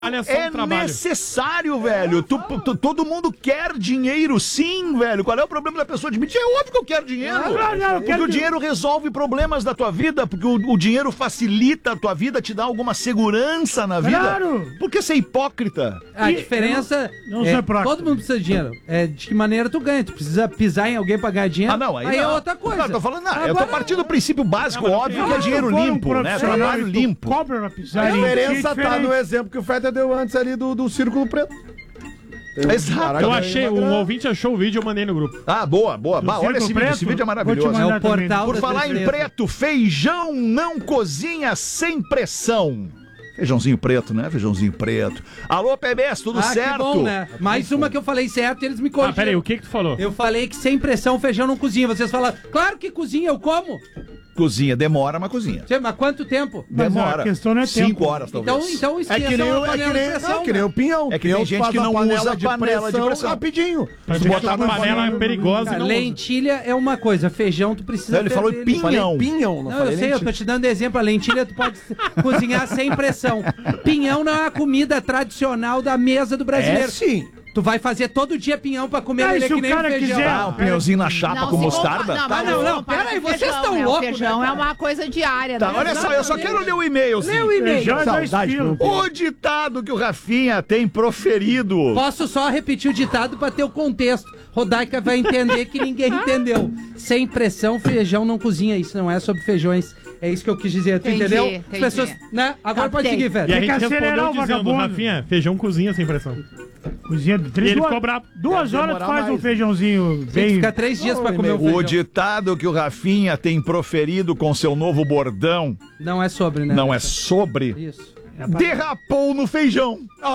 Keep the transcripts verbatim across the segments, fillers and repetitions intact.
É necessário, velho. Tu, tu, todo mundo quer dinheiro, sim, velho. Qual é o problema da pessoa admitir? É óbvio que eu quero dinheiro. Não, não, não, porque quero... o dinheiro resolve problemas da tua vida, porque o, o dinheiro facilita a tua vida, te dá alguma segurança na vida. Claro. Por que ser hipócrita? A e... diferença não, não é, todo mundo precisa de dinheiro. É de que maneira tu ganha. Tu precisa pisar em alguém pra ganhar dinheiro. Ah, não. Aí, aí não. é outra coisa. Não, eu tô falando, não. Agora... Eu tô partindo do princípio básico, não, óbvio, que é dinheiro limpo, um né? Trabalho limpo. Cobra pra pisar. A diferença tá no exemplo que o Feta deu antes ali do Do, do Círculo Preto. Um Exato. Eu achei, um ouvinte achou o vídeo, eu mandei no grupo. Ah, boa, boa. Bah, olha esse vídeo, esse vídeo é maravilhoso. É o portal. Por falar em preto, feijão não cozinha sem pressão. Feijãozinho preto, né? Feijãozinho preto. Alô, P B S, tudo ah, certo? Que bom, né? Mais uma que eu falei certo e eles me corrigiram. Ah, peraí, o que que tu falou? Eu falei que sem pressão feijão não cozinha. Vocês falaram, claro que cozinha, eu como. Cozinha, demora, mas cozinha. Mas quanto tempo? Demora. A questão não é tempo. Cinco horas, talvez. Então, então esqueça é que nem, a panela é que nem, de pressão. É que nem o pinhão. É que tem gente que não usa de panela de pressão rapidinho. Se botar na panela é perigosa. Cara, lentilha usa. É uma coisa, feijão tu precisa... Não, ele falou pinhão. Falei pinhão, não, não eu sei, eu tô te dando exemplo. A lentilha tu pode cozinhar sem pressão. Pinhão não é uma comida tradicional da mesa do brasileiro. É sim. Tu vai fazer todo dia pinhão pra comer ah, ele que nem o feijão. Quiser. Ah, um pinhãozinho na chapa não, com mostarda? Não, tá não, não, pera aí, vocês estão né? loucos. O feijão né, é uma coisa diária. Tá, né? olha só, eu só quero ler o e-mail. Lê o e-mail. Saudade. O ditado que o Rafinha tem proferido. Posso só repetir o ditado pra ter o contexto. Rodaica vai entender que ninguém entendeu. Sem pressão, feijão não cozinha. Isso não é sobre feijões. É isso que eu quis dizer, tu entendi, entendeu? Entendi. As pessoas, né? Agora Captei. pode seguir, velho. E a Tem gente que acelerar respondeu o dizendo, vagabundo. Rafinha, feijão cozinha sem pressão. Cozinha de três E ele duas, ficou bravo. Duas horas tu faz mais. um feijãozinho Tem que bem... ficar três dias pra comer o feijão. O ditado que o Rafinha tem proferido com seu novo bordão Não é sobre, né? não é sobre... Isso. Derrapou no feijão.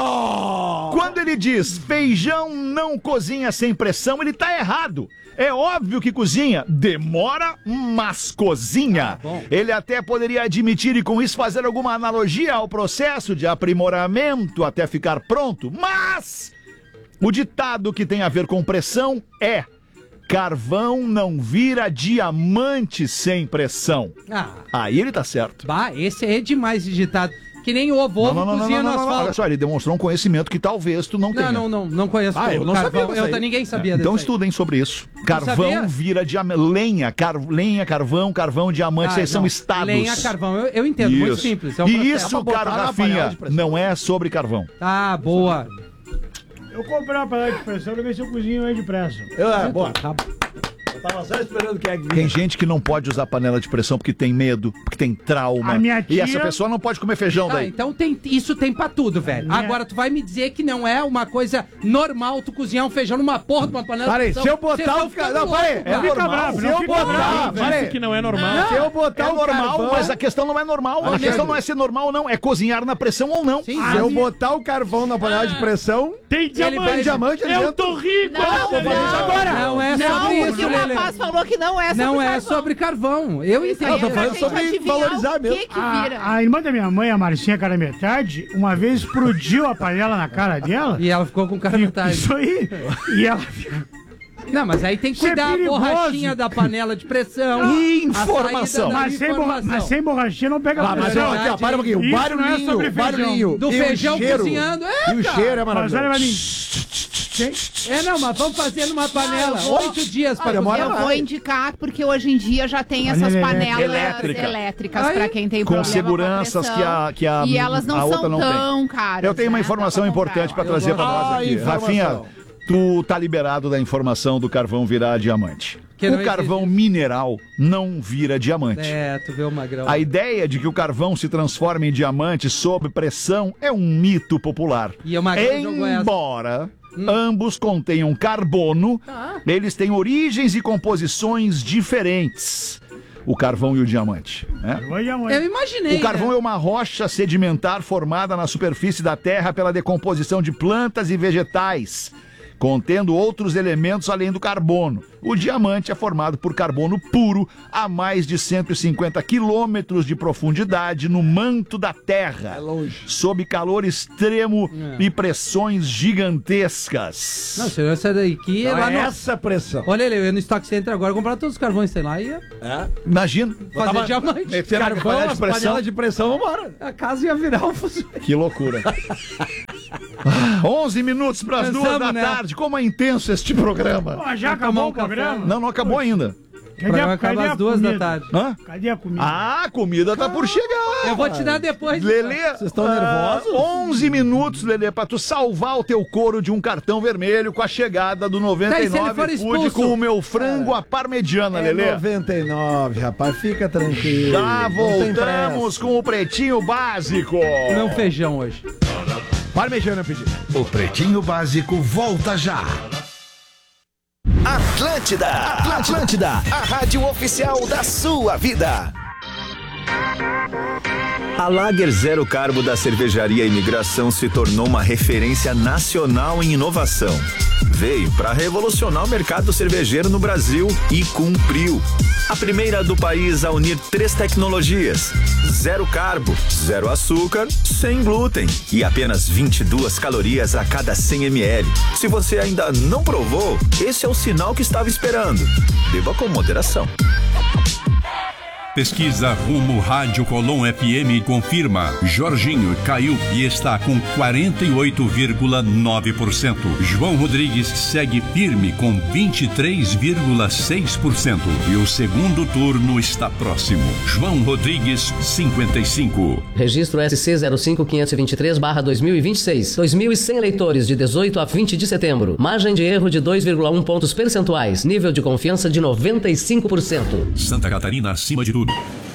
Oh! Quando ele diz feijão não cozinha sem pressão, ele tá errado. É óbvio que cozinha, demora, mas cozinha. Ah, ele até poderia admitir e com isso fazer alguma analogia ao processo de aprimoramento até ficar pronto, mas o ditado que tem a ver com pressão é: carvão não vira diamante sem pressão. Ah. Aí ele tá certo. Bah, esse é demais esse ditado. Que nem o ovo, ovo Não, não, não, cozinha não, no não, não, asfalto. olha só, ele demonstrou um conhecimento que talvez tu não tenha. Não, não, não, não conheço. Ah, eu não carvão. sabia dessa Eu, aí. ninguém sabia É, então dessa aí. estudem sobre isso. sabia? Carvão vira diamante. Lenha, car... lenha, carvão, carvão, diamante, Ah, esses são não. estados. Lenha, carvão, eu, eu entendo, muito Isso. simples. É um e processo. isso, Dá pra cara, botar na panela Rafinha, de pressão. não é sobre carvão. Ah, boa. Eu comprei uma panela de pressão pra ver se eu cozinho aí depressa. Eu, é, boa. Tá bom. Eu tava só esperando que é que Tem gente que não pode usar panela de pressão porque tem medo, porque tem trauma. A minha E tia- essa pessoa não pode comer feijão Ah, daí. então tem, isso tem pra tudo, velho. Minha- Agora tu vai me dizer que não é uma coisa normal tu cozinhar um feijão numa porra de uma panela Para aí, de pressão. se eu botar Vocês tão o ca- ficando não, para aí, louco, é cara. Fica bravo, Se não eu fica botar, bravo. para aí. Disse que não é normal. Se eu botar É o normal, carvão, mas a questão não é normal. A questão não é ser normal ou não, é cozinhar na pressão ou não. Sim, se eu sim. botar o carvão na panela de pressão, Tem diamante. tem diamante ali Eu dentro. tô rico. Não, olha, não. isso agora. Não é Não, sobre porque isso, o Lelê. rapaz falou que não é sobre Não é carvão. sobre carvão. Eu Isso entendo. aí tô é pra falando gente sobre adivinhar valorizar o mesmo. que que vira. A, a irmã da minha mãe, a Marcinha cara metade, uma vez explodiu a panela na cara dela. E ela ficou com cara metade. Isso aí. E ela... Não, mas aí tem que Isso é cuidar a perigoso. borrachinha da panela de pressão. Informação. a saída da Mas sem, borra... informação. mas sem borrachinha não pega Ah, mas pressão. ó, aqui, ó, para um pouquinho. O Isso não é barulhinho, sobre o feijão. barulhinho. Do e o feijão cheiro. cozinhando. É, E o cara. cheiro é Mas olha, maravilhoso. Valinho. É, não, mas vamos fazer numa panela. Ah, eu vou- Oito dias pra Ah, demora cozinhar. Eu vou indicar porque hoje em dia já tem essas Panela panelas elétrica. elétricas Aí, pra quem tem com problema seguranças com a que a- que a- e elas não a são outra não tem. tão caras. Eu tenho uma né? informação Dá pra importante comprar. pra trazer pra nós Ah, aqui. informação. Rafinha, tu tá liberado da informação do carvão virar diamante. Que não O carvão existe. mineral não vira diamante. É, tu vê o magrão. A ideia de que o carvão se transforma em diamante sob pressão é um mito popular. E o magrão jogou essa. Embora ambos contenham carbono, Ah. eles têm origens e composições diferentes. O carvão e o diamante, né? Oi, a mãe. Eu imaginei. O carvão né? é uma rocha sedimentar formada na superfície da Terra pela decomposição de plantas e vegetais, contendo outros elementos além do carbono. O diamante é formado por carbono puro a mais de cento e cinquenta quilômetros de profundidade no manto da Terra, É longe. sob calor extremo É. e pressões gigantescas. Não, senhor, essa daqui é Então lá é no... essa pressão. Olha, ele, eu ia no Stock Center agora comprar todos os carvões que tem lá e ia É. Imagina. fazer diamante. Metendo na Carvão, panela as de pressão. panelas de pressão, vambora. A casa ia virar um fuzuê. Que loucura. Ah, onze minutos para as duas Cansamos, da né? tarde. Como é intenso este programa. Pô, já Vai tomar acabou um o programa? Não, não acabou ainda. O programa acaba às duas da tarde. Hã? Cadê a comida? Ah, a comida tá por chegar. Eu vou te dar depois. Lelê, Vocês estão ah, nervosos? onze minutos, Lelê, pra tu salvar o teu couro de um cartão vermelho com a chegada do Tá, e se ele noventa e for nove Food expulso? com o meu frango à parmegiana, É Lelê. noventa e nove, rapaz, fica tranquilo. Já Não tem voltamos com o Pretinho Básico. Meu feijão hoje. pressa. Parmegiana eu pedi. O Pretinho Básico volta já. Atlântida, Atlântida, a rádio oficial da sua vida. A Lager Zero Carbo da Cervejaria Imigração se tornou uma referência nacional em inovação. Veio para revolucionar o mercado cervejeiro no Brasil e cumpriu. A primeira do país a unir três tecnologias: zero carbo, zero açúcar, sem glúten e apenas vinte e duas calorias a cada cem mililitros. Se você ainda não provou, esse é o sinal que estava esperando. Beba com moderação. Pesquisa Rumo Rádio Colom F M confirma. Jorginho caiu e está com quarenta e oito vírgula nove por cento. João Rodrigues segue firme com vinte e três vírgula seis por cento. E o segundo turno está próximo. João Rodrigues, cinquenta e cinco. Registro S C zero cinco quinhentos e vinte e três barra dois mil e vinte e seis. dois mil e cem eleitores de dezoito a vinte de setembro. Margem de erro de dois vírgula um pontos percentuais. Nível de confiança de noventa e cinco por cento. Santa Catarina acima de tudo.